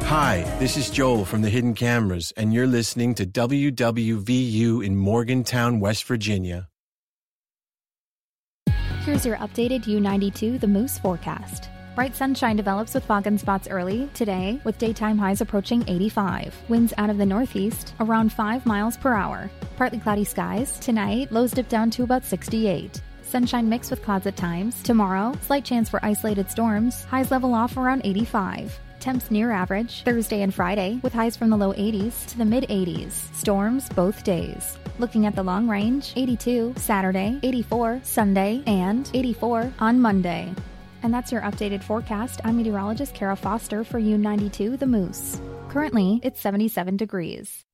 Hi, this is Joel from the Hidden Cameras, and you're listening to WWVU in Morgantown, West Virginia. Here's your updated U92 The Moose forecast. Bright sunshine develops with fog and spots early today, with daytime highs approaching 85. Winds out of the northeast, around 5 miles per hour. Partly cloudy skies. Tonight, lows dip down to about 68. Sunshine mixed with clouds at times. Tomorrow, slight chance for isolated storms. Highs level off around 85. Temps near average Thursday and Friday, with highs from the low 80s to the mid 80s. Storms both days. Looking at the long range, 82 Saturday, 84 Sunday, and 84 on Monday. And that's your updated forecast. I'm meteorologist Kara Foster for U92 The Moose. Currently, it's 77 degrees.